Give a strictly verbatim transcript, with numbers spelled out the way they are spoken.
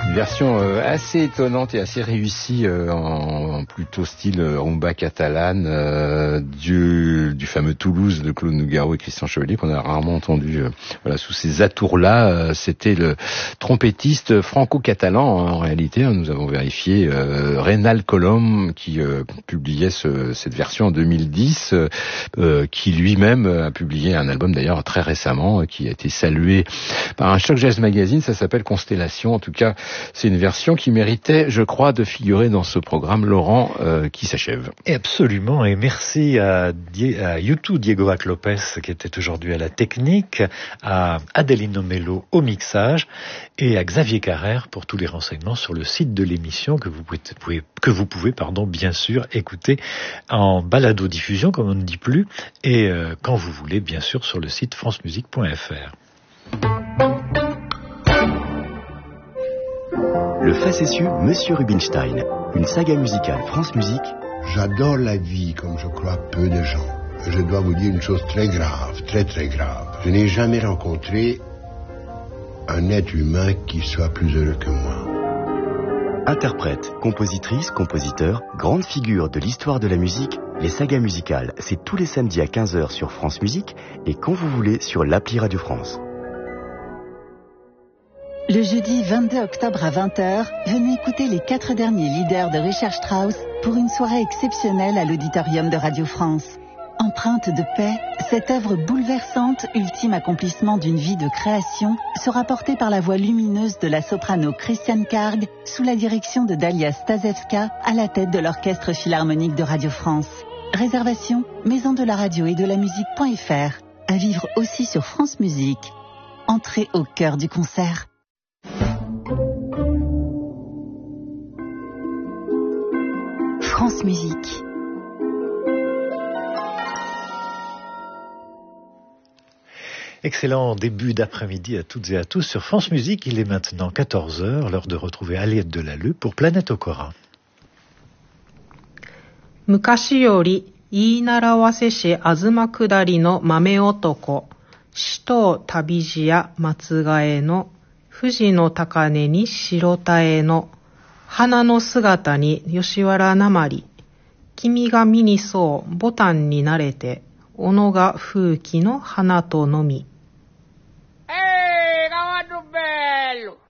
Une version euh, assez étonnante et assez réussie euh, en, en plutôt style euh, rumba catalane euh, du, du fameux Toulouse de Claude Nougaro et Christian Chevalier qu'on a rarement entendu euh, voilà, sous ces atours-là. Euh, c'était le trompettiste franco-catalan hein, en réalité. Hein, nous avons vérifié euh, Reynal Colom qui euh, publiait ce, cette version en deux mille dix, euh, qui lui-même a publié un album d'ailleurs très récemment, euh, qui a été salué par un Choc Jazz Magazine. Ça s'appelle Constellation. En tout cas, c'est une version qui méritait, je crois, de figurer dans ce programme, Laurent, euh, qui s'achève. Absolument, et merci à, Die- à YouTube Diego Vac Lopez qui était aujourd'hui à la technique, à Adelino Mello au mixage et à Xavier Carrère pour tous les renseignements sur le site de l'émission que vous pouvez, pouvez que vous pouvez pardon bien sûr écouter en balado-diffusion comme on ne dit plus et euh, quand vous voulez bien sûr sur le site france musique point f r. Le facétieux Monsieur Rubinstein, une saga musicale France Musique. J'adore la vie comme je crois peu de gens. Je dois vous dire une chose très grave, très très grave. Je n'ai jamais rencontré un être humain qui soit plus heureux que moi. Interprète, compositrice, compositeur, grande figure de l'histoire de la musique, les sagas musicales, c'est tous les samedis à quinze heures sur France Musique et quand vous voulez sur l'appli Radio France. Le jeudi vingt-deux octobre à vingt heures, venez écouter les quatre derniers leaders de Richard Strauss pour une soirée exceptionnelle à l'auditorium de Radio France. Empreinte de paix, cette œuvre bouleversante, ultime accomplissement d'une vie de création, sera portée par la voix lumineuse de la soprano Christiane Karg sous la direction de Dalia Stasevska à la tête de l'Orchestre Philharmonique de Radio France. Réservation, maison de la radio et de la musique.fr. À vivre aussi sur France Musique. Entrez au cœur du concert. France Musique. Excellent début d'après-midi à toutes et à tous sur France Musique. Il est maintenant quatorze heures, l'heure de retrouver Aliette Delalleux pour Planète Okora. 昔より言い習わせしあずま下りの豆男、死闘旅路や松ヶ江の富士の高根に白田江の花の姿に吉原なまり、君が見にそうボタンになれて、小野が風紀の花とのみ。 Ehi, cavallo bello!